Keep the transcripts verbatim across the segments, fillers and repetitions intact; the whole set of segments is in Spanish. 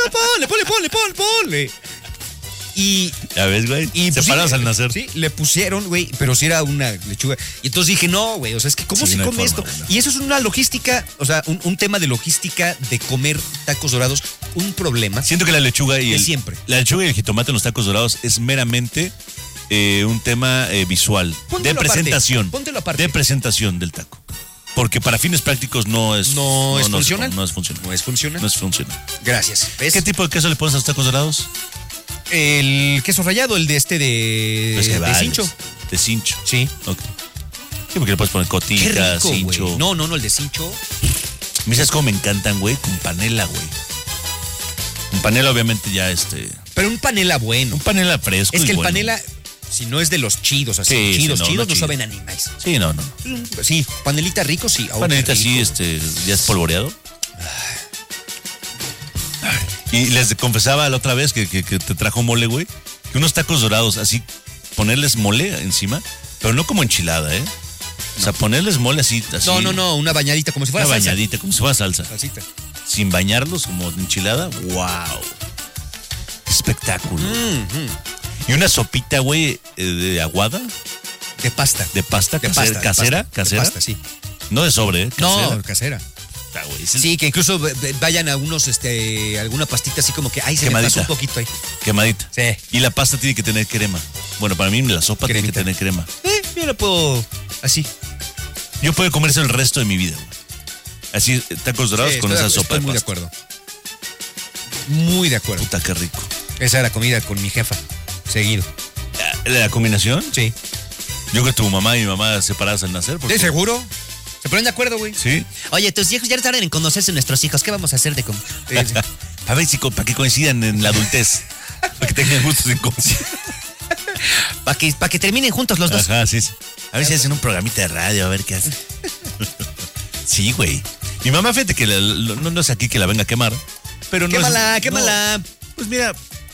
ponle, ponle, ponle, ponle, ponle. Y. Ya ves, güey. Y pues, separados sí, al nacer. Sí, le pusieron, güey, pero sí era una lechuga. Y entonces dije, no, güey, o sea, es que ¿cómo Sí, se no hay come forma, esto? no. Y eso es una logística, o sea, un, un tema de logística de comer tacos dorados, un problema. Siento que la lechuga y De el, siempre. La lechuga y el jitomate en los tacos dorados es meramente eh, un tema eh, visual. Póntelo de aparte, presentación. póntelo aparte. De presentación del taco. Porque para fines prácticos no es. No es funcional. No, es funcional. No es funcional. No es funcional. Gracias. ¿Ves? ¿Qué tipo de queso le pones a los tacos dorados? El queso rallado, el de este de, Es que de varios. cincho. De cincho. Sí. Ok. Sí, porque le puedes poner Qué cotija, rico, cincho. güey. No, no, no, el de cincho. Me sabes cómo me encantan, güey, con panela, güey. Con panela, obviamente, ya este. Pero un panela bueno. Un panela fresco. Es y que el bueno. panela, si no es de los chidos, así, Sí, sí, chidos, no, chidos, no no, chido. saben a ni más. Sí, no, no. no. Sí, panelita rico, sí. Oh, Panelita qué así, rico. este, ya es polvoreado. Y les confesaba la otra vez que, que, que te trajo mole, güey, que unos tacos dorados, así, ponerles mole encima, pero no como enchilada, ¿eh? O sea, ponerles mole así, así. No, no, no, una bañadita como si fuera Una salsa. bañadita, como si fuera salsa. Salsita. Sin bañarlos, como enchilada. ¡Wow! Espectáculo. Mm, mm. Y una sopita, güey, eh, de aguada, De pasta. de pasta, De casera, pasta, de casera, pasta, de casera. pasta, sí. No de sobre, ¿eh? Casera. No, casera. Está, güey, es el- Sí, que incluso v- v- vayan a unos, este, alguna pastita así como que, ay, se me Quemadita. pasó un poquito ahí. Quemadita. Sí. Y la pasta tiene que tener crema. Bueno, para mí la sopa tiene Cremita. que tener crema. Eh, yo lo puedo así. Yo puedo comer eso el resto de mi vida, güey. Así, eh, tacos dorados Sí, con estoy, esa sopa estoy de muy de pasta. acuerdo. Muy de acuerdo. Puta, qué rico. Esa era comida con mi jefa. Seguido. ¿La, la combinación? Sí. Yo creo que tu mamá y mi mamá separadas al nacer. Porque... ¿De seguro? ¿Se ponen de acuerdo, güey? Sí. Oye, tus hijos ya tardan en conocerse nuestros hijos. ¿Qué vamos a hacer de com eh, A ver si co- para que coincidan en la adultez. Para que tengan gustos en común. Para que, pa que terminen juntos los dos? Ajá, sí. sí. A ver si hacen un programita de radio, a ver qué hacen. Sí, güey. Mi mamá, fíjate que la- la- no, no es aquí que la venga a quemar, pero no Quémala, es, quémala. no, pues mira,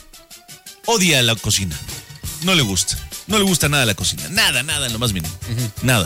odia la cocina. No le gusta. No le gusta nada la cocina. Nada, nada, en lo más mínimo. Nada.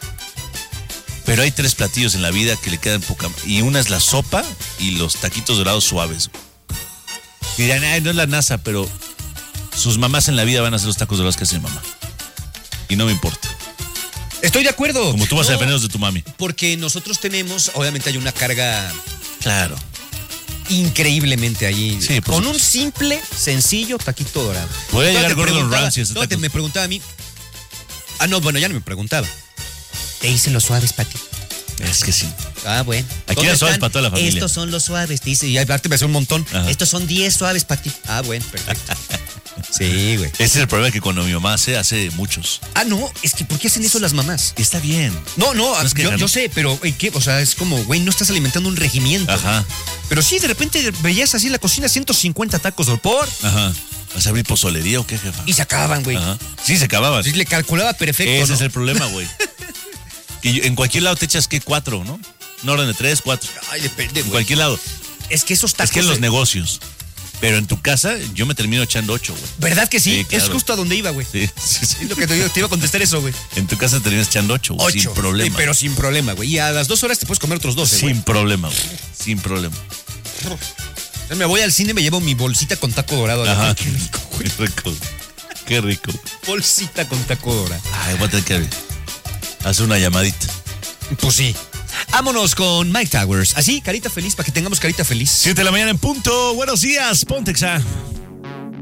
Pero hay tres platillos en la vida que le quedan poca. Y una es la sopa y los taquitos dorados suaves. Y dirán, ay, no es la NASA, pero sus mamás en la vida van a hacer los tacos dorados que hace mi mamá. Y no me importa. Estoy de acuerdo. Como tú vas a No, defenderlos de tu mami. Porque nosotros tenemos, obviamente hay una carga Claro. increíblemente ahí. Sí, por con supuesto. un simple, sencillo taquito dorado. Puede Todavía llegar te Gordon preguntaba- Ramsay a ese todavía te tacos. me preguntaba a mí. Ah, no, bueno, ya no me preguntaba. Te hice los suaves, Pati. Es que sí. Ah, bueno. Aquí ¿Dónde eran suaves están? para toda la familia. Estos son los suaves, te dice. Y aparte me hace un montón. Ajá. Estos son diez suaves, Pati. Ah, bueno, perfecto. Sí, güey. Ese es el problema que cuando mi mamá hace, hace muchos. Ah, no, es que ¿por qué hacen eso las mamás? Está bien. No, no, No es que yo, ganó. yo sé, pero ¿en qué? O sea, es como, güey, no estás alimentando un regimiento. Ajá. Pero sí, de repente veías así en la cocina ciento cincuenta tacos al por Ajá. ¿Vas a abrir pozolería o qué, jefa? y se acababan, güey. Ajá. Sí, se acababan. Así le calculaba perfecto, Ese ¿no? es el problema, güey. Que yo- en cualquier lado te echas, ¿qué? Cuatro, ¿no? Un orden de tres, cuatro. Ay, depende, En güey. cualquier lado. Es que esos tacos... Es que en los de- negocios. Pero en tu casa, yo me termino echando ocho, güey. ¿Verdad que sí? Sí, claro. Es justo a donde iba, güey. Sí, sí, sí. Es lo que te, digo, te iba a contestar eso, güey. En tu casa te terminas echando ocho, güey. Ocho. Sin problema. Sí, pero sin problema, güey. Y a las dos horas te puedes comer otros doce, güey. Sin problema, güey. Sin problema. Entonces me voy al cine y me llevo mi bolsita con taco dorado. Ajá. Qué rico, güey. Qué rico. Qué rico. Bolsita con taco dorado. Ay, voy a tener que hacer una llamadita. Pues sí. Vámonos con Mike Towers. Así, carita feliz, para que tengamos carita feliz. Siete de la mañana en punto. Buenos días, Pontexa.